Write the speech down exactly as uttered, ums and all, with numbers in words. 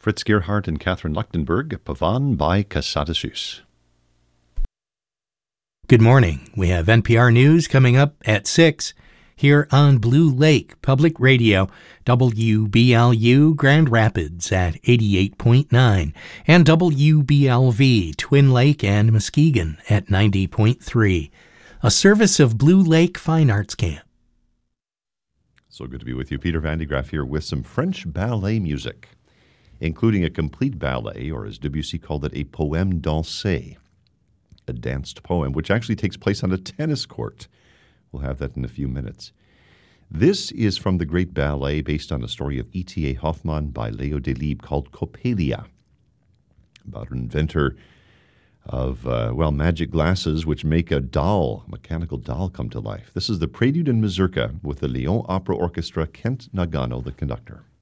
Fritz Gerhardt and Catherine Lechtenberg, Pavan by Casadasus. Good morning. We have N P R News coming up at six here on Blue Lake Public Radio, W B L U Grand Rapids at eighty-eight point nine, and W B L V Twin Lake and Muskegon at ninety point three. A service of Blue Lake Fine Arts Camp. So good to be with you. Peter Van de Graaff here with some French ballet music, including a complete ballet, or as Debussy called it, a poème dansé, a danced poem, which actually takes place on a tennis court. We'll have that in a few minutes. This is from the great ballet based on a story of E T A Hoffmann by Leo Delibes called Coppelia, about an inventor of, uh, well, magic glasses which make a doll, a mechanical doll, come to life. This is the Prelude and Mazurka with the Lyon Opera Orchestra, Kent Nagano, the conductor.